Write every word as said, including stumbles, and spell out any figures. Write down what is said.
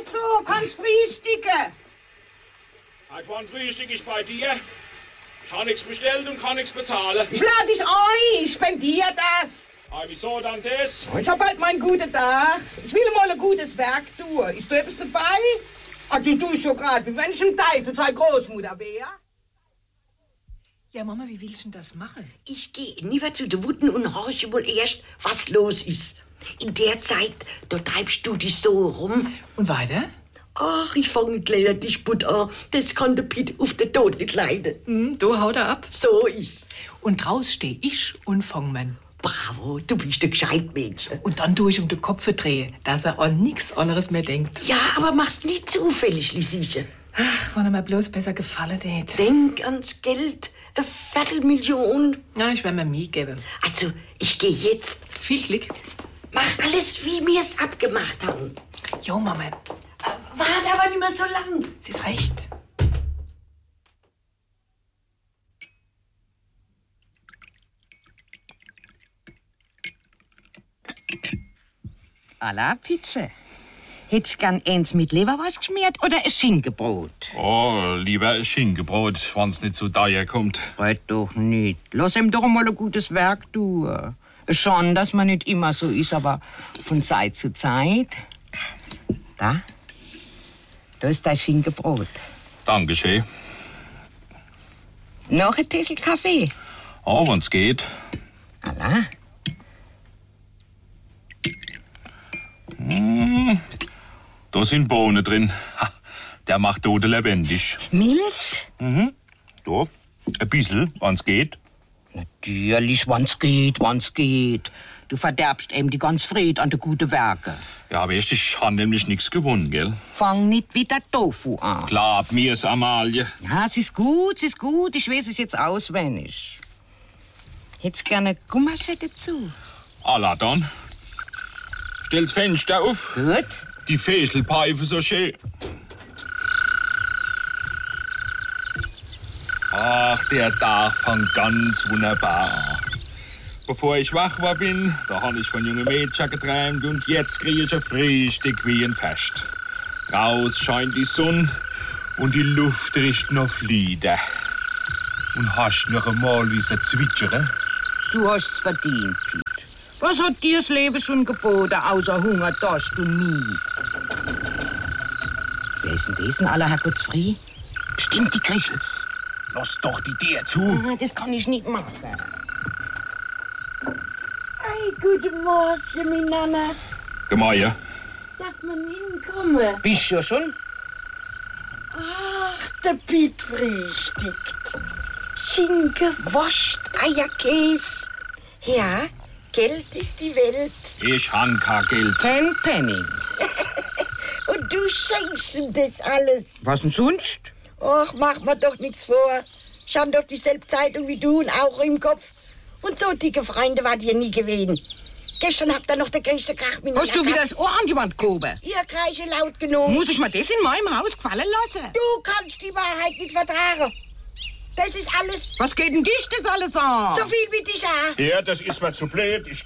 nicht so, kannst frühstücken. Seit wann frühstück ich bei dir? Ich habe nichts bestellt und kann nichts bezahlen. Ich lade dich ein, ich spendiere das. Ah, wieso dann das? Ich hab bald meinen guten Tag. Ich will mal ein gutes Werk tun. Ist du etwas dabei? Ah, du tust schon gerade, wie wenn ich im Teufel sei Großmutter wäre. Ja, Mama, wie willst du denn das machen? Ich gehe lieber zu den Wutten und horche wohl erst, was los ist. In der Zeit, da treibst du dich so rum. Und weiter? Ach, ich fange gleich die Sput an. Das kann der Piet auf den Tod nicht leiden. Hm, du haut er ab. So ist's. Und draus steh ich und fang man. Bravo, du bist ein gescheit Mädchen. Und dann tu ich um den Kopf drehen, dass er an nichts anderes mehr denkt. Ja, aber mach's nicht zufällig, Lisiche. Ach, wenn er mir bloß besser gefallen tät. Denk ans Geld. Eine Viertelmillion. Na, ich werd mir Mie geben. Also, ich gehe jetzt. Viel Glück. Mach alles, wie wir's abgemacht haben. Jo, Mama. Äh, Warte aber nicht mehr so lang. Sie ist recht. À la Pizza. Hättest gern eins mit Leberwurst geschmiert oder ein Schinkenbrot? Oh, lieber ein Schinkenbrot, wenn's nicht so teuer kommt. Red doch nicht. Lass ihm doch mal ein gutes Werk tun. Schon, dass man nicht immer so ist, aber von Zeit zu Zeit. Da. Da ist dein Schinkenbrot. Dankeschön. Noch ein Tessel Kaffee. Oh, wenn's geht. Alla. Mmh, da sind Bohnen drin. Ha, der macht Tote lebendig. Milch? Mhm. Da, ein bisschen, wenn's geht. Natürlich, wann's geht, wann's geht. Du verderbst eben die ganz Fried an de gute Werke. Ja, weißt du, ich hab nämlich nichts gewonnen, gell? Fang nicht wieder Tofu an. Glaub mir's, Amalie. Ja, es ist gut, es ist gut. Ich weiß es jetzt auswendig. Hättest gerne Gummasche dazu? Alla dann. Stell's Fenster auf. Gut. Die Fäschelpfeife so schön. Ach, der Tag fängt ganz wunderbar an. Bevor ich wach war bin, da hab ich von jungen Mädchen geträumt und jetzt krieg ich ein Frühstück wie ein Fest. Raus scheint die Sonne und die Luft riecht nach Flieder. Und hast noch einmal wie sie zwitschern? Du hast's verdient, Piet. Was hat dir das Leben schon geboten, außer Hunger, Durst und Mie? Wer ist denn das in aller Herrgottsfried? Bestimmt die Krischels. Lass doch die dir zu. Ah, das kann ich nicht machen. Hey, guten Morgen, meine Nana. Gemeine. Darf man hinkommen? Bist du ja schon? Ach, der Piet frühstückt. Schinken, Wurst, Eierkäse. Ja, Geld ist die Welt. Ich han kein Geld. Kein Penny. Und du schenkst ihm das alles. Was denn sonst? Och, mach mir doch nichts vor. Ich hab doch dieselbe Zeitung wie du und auch im Kopf. Und so dicke Freunde war dir nie gewesen. Gestern habt ihr noch der größte Krach mit mir Hast du gehabt. wieder das Ohr an die Wand gehoben? Ihr kreische laut genug. Muss ich mir das in meinem Haus gefallen lassen? Du kannst die Wahrheit nicht vertragen. Das ist alles Was geht denn dich das alles an? so viel wie dich an. Ja, das ist mir zu blöd. Ich